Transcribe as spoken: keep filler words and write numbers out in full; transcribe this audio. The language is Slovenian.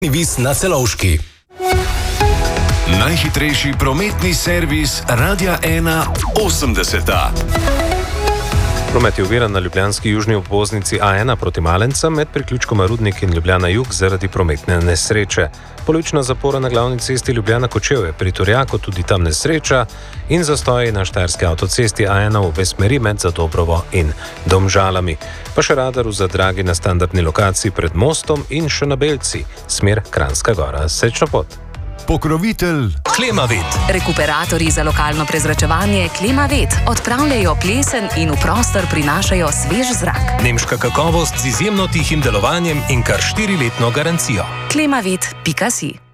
Vis na Celovški. Najhitrejši prometni servis Radia ena osemdeseta. Promet je oviran na ljubljanski južni obvoznici A ena proti Malencem med priključkoma Rudnik in Ljubljana jug zaradi prometne nesreče. Polovična zapora na glavni cesti Ljubljana-Kočevje pri Turjaku, tudi tam nesreča, in zastoji na štajerski avtocesti A ena v obe smeri med Zadobrovo in Domžalami. Pa še radar v Zadragi na standardni lokaciji pred mostom in še na Belci, smer Kranjska Gora. Srečno pot! Pokrovitelj Klimavet. Rekuperatorji za lokalno prezračevanje Klimavet odpravljajo plesen in v prostor prinašajo svež zrak. Nemška kakovost z izjemno tihim delovanjem in kar štiriletno garancijo. klimavet pika si